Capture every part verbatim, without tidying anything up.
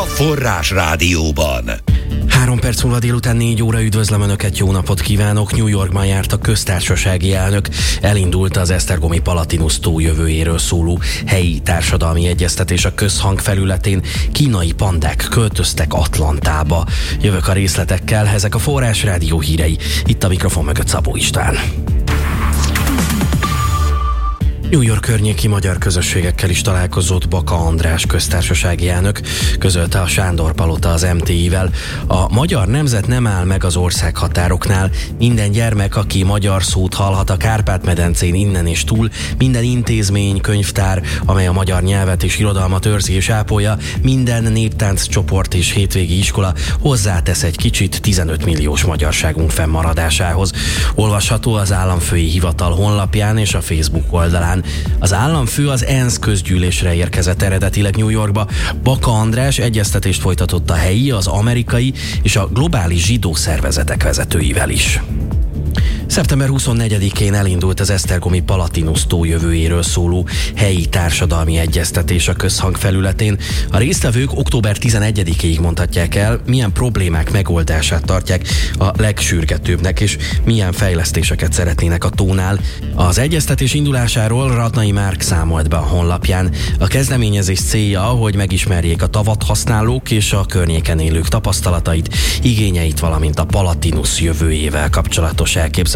Forrás Rádióban. Három perc múlva délután négy óra, üdvözlöm Önöket, jó napot kívánok! New Yorkban járt a köztársasági elnök, elindult az esztergomi Palatinus tó jövőjéről szóló helyi társadalmi egyeztetés a Közhang felületén. Kínai pandák költöztek Atlantába. Jövök a részletekkel, ezek a Forrás Rádió hírei. Itt a mikrofon mögött Szabó István. New York környéki magyar közösségekkel is találkozott Baka András köztársasági elnök, közölte a Sándor Palota az em té i-vel. A magyar nemzet nem áll meg az ország határoknál. Minden gyermek, aki magyar szót hallhat a Kárpát-medencén innen és túl, minden intézmény, könyvtár, amely a magyar nyelvet és irodalmat őrzi és ápolja, minden néptánc csoport és hétvégi iskola hozzátesz egy kicsit tizenöt milliós magyarságunk fennmaradásához. Olvasható az államfői hivatal honlapján és a Facebook oldalán. Az államfő az ENSZ közgyűlésre érkezett eredetileg New Yorkba. Baka András egyeztetést folytatott a helyi, az amerikai és a globális zsidó szervezetek vezetőivel is. szeptember huszonnegyedikén elindult az esztergomi Palatinus tó jövőjéről szóló helyi társadalmi egyeztetés a Közhang felületén. A résztvevők október tizenegyedikéig mondhatják el, milyen problémák megoldását tartják a legsürgetőbbnek, és milyen fejlesztéseket szeretnének a tónál. Az egyeztetés indulásáról Radnai Márk számolt be a honlapján. A kezdeményezés célja, hogy megismerjék a tavat használók és a környéken élők tapasztalatait, igényeit, valamint a Palatinus jövőjével kapcsolatos elképzeléseit.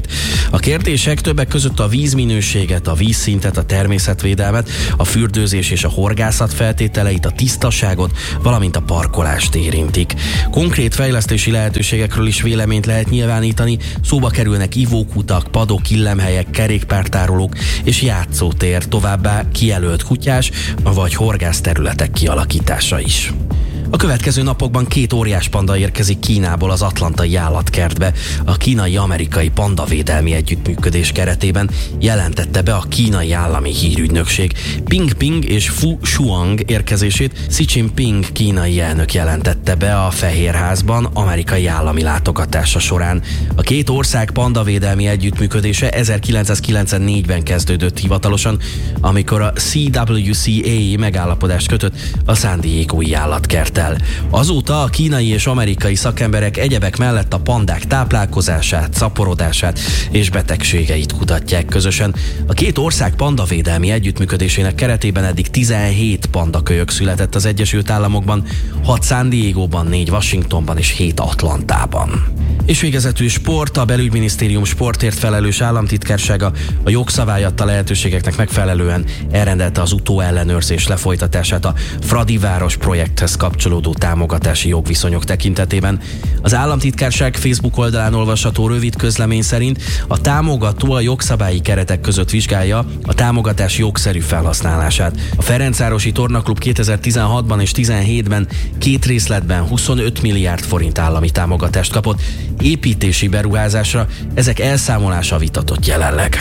A kérdések többek között a vízminőséget, a vízszintet, a természetvédelmet, a fürdőzés és a horgászat feltételeit, a tisztaságot, valamint a parkolást érintik. Konkrét fejlesztési lehetőségekről is véleményt lehet nyilvánítani, szóba kerülnek ivókutak, padok, illemhelyek, kerékpártárolók és játszótér, továbbá kijelölt kutyás vagy horgász területek kialakítása is. A következő napokban két óriás panda érkezik Kínából az atlantai állatkertbe. A kínai-amerikai pandavédelmi együttműködés keretében jelentette be a kínai állami hírügynökség. Ping Ping és Fu Shuang érkezését Xi Jinping kínai elnök jelentette be a Fehérházban amerikai állami látogatása során. A két ország pandavédelmi együttműködése ezerkilencszázkilencvennégyben kezdődött hivatalosan, amikor a C W C A megállapodást kötött a San Diegói állatkert. Azóta a kínai és amerikai szakemberek egyebek mellett a pandák táplálkozását, szaporodását és betegségeit kutatják közösen. A két ország pandavédelmi együttműködésének keretében eddig tizenhét pandakölyök született az Egyesült Államokban, hat San Diegóban, négy Washingtonban és hét Atlantában. És végezetül sport, a belügyminisztérium sportért felelős államtitkársága a jogszabály adta lehetőségeknek megfelelően elrendelte az utóellenőrzés lefolytatását a Fradiváros projekthez kapcsolódó támogatási jogviszonyok tekintetében. Az államtitkárság Facebook oldalán olvasható rövid közlemény szerint a támogató a jogszabályi keretek között vizsgálja a támogatás jogszerű felhasználását. A Ferencvárosi Tornaklub kétezer-tizenhatban és tizenhétben két részletben huszonöt milliárd forint állami támogatást kapott építési beruházásra, ezek elszámolása vitatott jelenleg.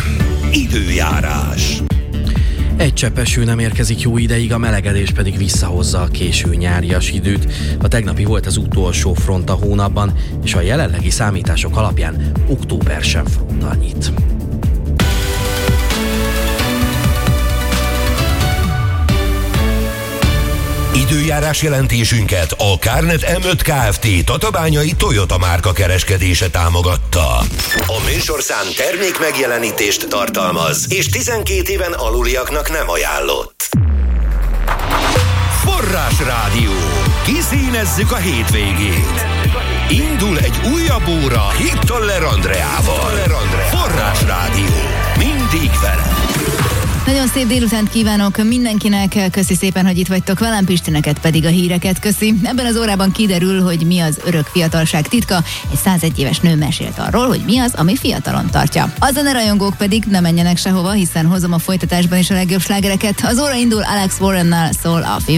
Időjárás. Egy csepp eső nem érkezik jó ideig, a melegedés pedig visszahozza a késő nyárias időt. A tegnapi volt az utolsó front a hónapban, és a jelenlegi számítások alapján október sem fronttal nyit. Időjárás jelentésünket a Kárnet em öt Kft. Tatabányai Toyota márka kereskedése támogatta. A műsorszám termék megjelenítést tartalmaz, és tizenkét éven aluliaknak nem ajánlott. Forrás Rádió. Kiszínezzük a hétvégét. Indul egy újabb óra Hittoller Andreával. Forrás Rádió. Mindig vele. Nagyon szép délutánt kívánok mindenkinek, köszi szépen, hogy itt vagytok velem, Pistineket pedig a híreket köszi. Ebben az órában kiderül, hogy mi az örök fiatalság titka. Egy százegy éves nő mesélt arról, hogy mi az, ami fiatalon tartja. A zenerajongók pedig ne menjenek sehova, hiszen hozom a folytatásban is a legjobb slágereket. Az óra indul, Alex Warrennal szól a